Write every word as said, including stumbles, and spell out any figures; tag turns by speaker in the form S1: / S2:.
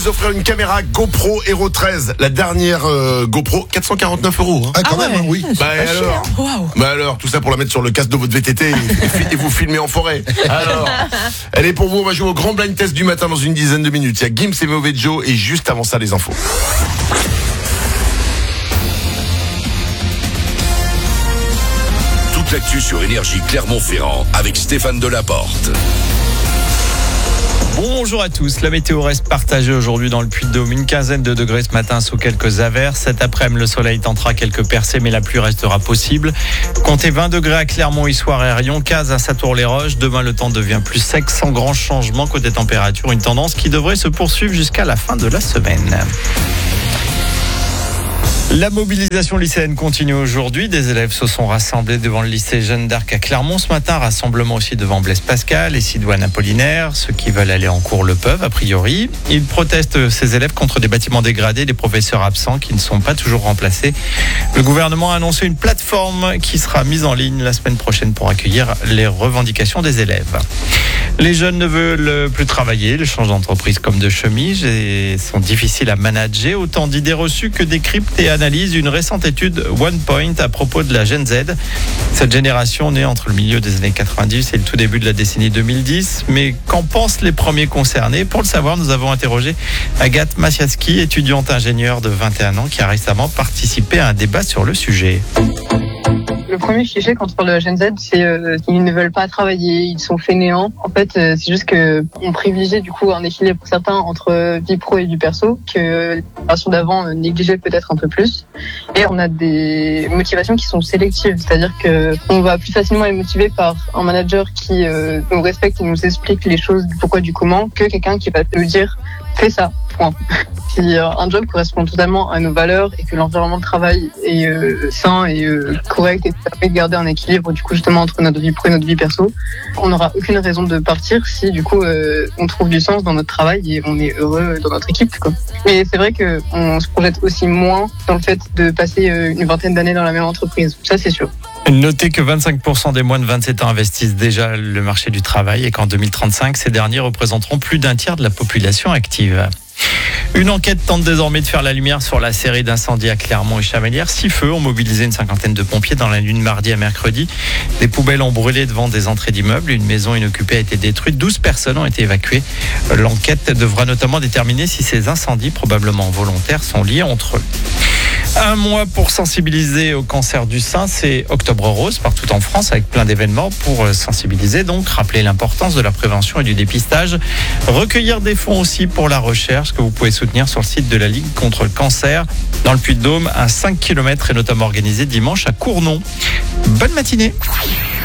S1: vous offrir une caméra GoPro Hero treize, la dernière euh, GoPro, quatre cent quarante-neuf euros. Hein.
S2: Ah, quand
S3: Ah
S2: même,
S3: ouais.
S2: oui.
S1: Bah alors,
S3: Waouh.
S1: bah alors, tout ça pour la mettre sur le casque de votre V T T et, et vous filmer en forêt. Alors, elle est pour vous. On va jouer au grand blind test du matin dans une dizaine de minutes. Il y a Gims et Mauvais Joe et juste avant ça, les infos.
S4: Toute l'actu sur Énergie Clermont-Ferrand avec Stéphane Delaporte.
S5: Bonjour à tous, la météo reste partagée aujourd'hui dans le Puy-de-Dôme, une quinzaine de degrés ce matin sous quelques averses. Cet après-midi, le soleil tentera quelques percées, mais la pluie restera possible. Comptez vingt degrés à Clermont, Issoire et à Rion, quinze à Satour-les-Roches. Demain, le temps devient plus sec, sans grand changement côté température, une tendance qui devrait se poursuivre jusqu'à la fin de la semaine. La mobilisation lycéenne continue aujourd'hui. Des élèves se sont rassemblés devant le lycée Jeanne d'Arc à Clermont ce matin. Rassemblement aussi devant Blaise Pascal et Sidoine Apollinaire. Ceux qui veulent aller en cours le peuvent, a priori. Ils protestent, ces élèves, contre des bâtiments dégradés, des professeurs absents qui ne sont pas toujours remplacés. Le gouvernement a annoncé une plateforme qui sera mise en ligne la semaine prochaine pour accueillir les revendications des élèves. Les jeunes ne veulent plus travailler. Les changements d'entreprise comme de chemise et sont difficiles à manager. Autant d'idées reçues que décryptent et analyse une récente étude OnePoint à propos de la Gen Z. Cette génération née entre le milieu des années quatre-vingt-dix et le tout début de la décennie deux mille dix. Mais qu'en pensent les premiers concernés? Pour le savoir, nous avons interrogé Agathe Masiaski, étudiante ingénieure de vingt et un ans qui a récemment participé à un débat sur le sujet.
S6: Le premier cliché contre le Gen Z, c'est euh, qu'ils ne veulent pas travailler, ils sont fainéants. En fait, euh, c'est juste que on privilégie du coup un équilibre pour certains entre vie pro et vie perso que la génération d'avant euh, négligeait peut-être un peu plus. Et on a des motivations qui sont sélectives, c'est-à-dire que on va plus facilement être motivé par un manager qui euh, nous respecte et nous explique les choses du pourquoi du comment que quelqu'un qui va nous dire fais ça, point. Si euh, un job correspond totalement à nos valeurs et que l'environnement de travail est euh, sain et euh, correct et permet de garder un équilibre du coup justement entre notre vie pro et notre vie perso, on n'aura aucune raison de partir si du coup euh, on trouve du sens dans notre travail et on est heureux dans notre équipe, quoi. Mais c'est vrai que on se projette aussi moins dans le fait de passer euh, une vingtaine d'années dans la même entreprise, ça c'est sûr.
S5: Notez que vingt-cinq pour cent des moins de vingt-sept ans investissent déjà le marché du travail et qu'en deux mille trente-cinq, ces derniers représenteront plus d'un tiers de la population active. Une enquête tente désormais de faire la lumière sur la série d'incendies à Clermont et Chamalières. Six feux ont mobilisé une cinquantaine de pompiers dans la nuit de mardi à mercredi. Des poubelles ont brûlé devant des entrées d'immeubles. Une maison inoccupée a été détruite. douze personnes ont été évacuées. L'enquête devra notamment déterminer si ces incendies, probablement volontaires, sont liés entre eux. Un mois pour sensibiliser au cancer du sein, c'est Octobre Rose partout en France avec plein d'événements pour sensibiliser, donc rappeler l'importance de la prévention et du dépistage. Recueillir des fonds aussi pour la recherche que vous pouvez soutenir sur le site de la Ligue contre le cancer. Dans le Puy-de-Dôme, un cinq kilomètres est notamment organisé dimanche à Cournon. Bonne matinée.